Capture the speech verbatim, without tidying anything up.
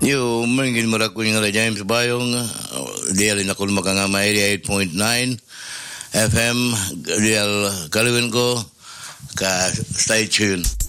Yo, mungkin merakuin ngala James Bayong, dia lina kul makanga eighty-eight point nine F M, dia kalawin ko, ka stay tuned.